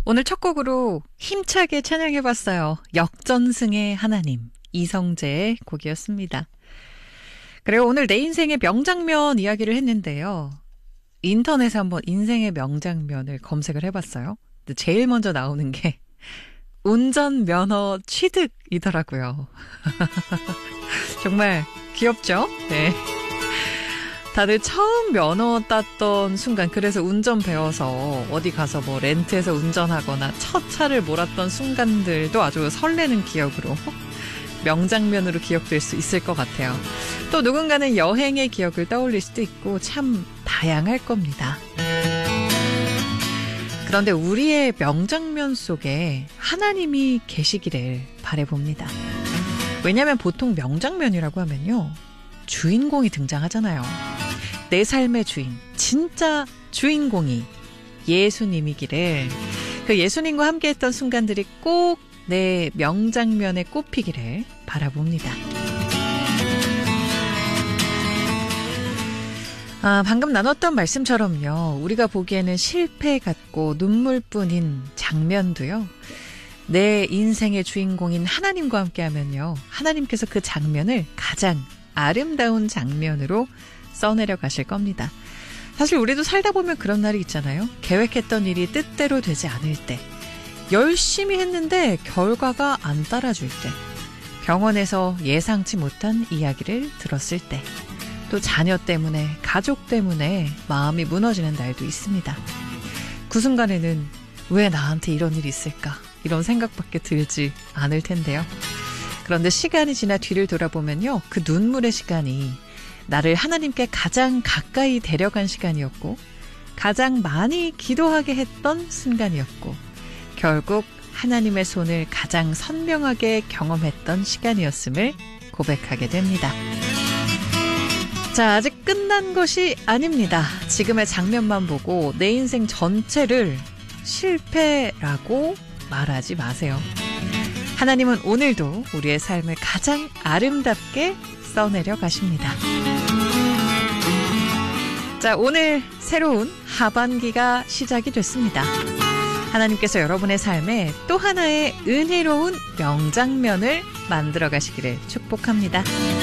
오늘 첫 곡으로 힘차게 찬양해봤어요. 역전승의 하나님, 이성재의 곡이었습니다. 그리고 오늘 내 인생의 명장면 이야기를 했는데요. 인터넷에 한번 인생의 명장면을 검색을 해봤어요. 근데 제일 먼저 나오는 게 운전면허 취득이더라고요. 정말 귀엽죠? 네. 다들 처음 면허 땄던 순간, 그래서 운전 배워서 어디 가서 뭐 렌트해서 운전하거나 첫 차를 몰았던 순간들도 아주 설레는 기억으로 명장면으로 기억될 수 있을 것 같아요. 또 누군가는 여행의 기억을 떠올릴 수도 있고 참 다양할 겁니다. 그런데 우리의 명장면 속에 하나님이 계시기를 바라봅니다. 왜냐하면 보통 명장면이라고 하면요, 주인공이 등장하잖아요. 내 삶의 주인, 진짜 주인공이 예수님이기를, 그 예수님과 함께했던 순간들이 꼭 내 명장면에 꼽히기를 바라봅니다. 방금 나눴던 말씀처럼요, 우리가 보기에는 실패 같고 눈물뿐인 장면도요, 내 인생의 주인공인 하나님과 함께하면요, 하나님께서 그 장면을 가장 아름다운 장면으로 써내려 가실 겁니다. 사실 우리도 살다 보면 그런 날이 있잖아요. 계획했던 일이 뜻대로 되지 않을 때, 열심히 했는데 결과가 안 따라줄 때, 병원에서 예상치 못한 이야기를 들었을 때, 또 자녀 때문에, 가족 때문에 마음이 무너지는 날도 있습니다. 그 순간에는 왜 나한테 이런 일이 있을까? 이런 생각밖에 들지 않을 텐데요. 그런데 시간이 지나 뒤를 돌아보면요, 그 눈물의 시간이 나를 하나님께 가장 가까이 데려간 시간이었고, 가장 많이 기도하게 했던 순간이었고, 결국 하나님의 손을 가장 선명하게 경험했던 시간이었음을 고백하게 됩니다. 자, 아직 끝난 것이 아닙니다. 지금의 장면만 보고 내 인생 전체를 실패라고 말하지 마세요. 하나님은 오늘도 우리의 삶을 가장 아름답게 써내려 가십니다. 자, 오늘 새로운 하반기가 시작이 됐습니다. 하나님께서 여러분의 삶에 또 하나의 은혜로운 명장면을 만들어 가시기를 축복합니다.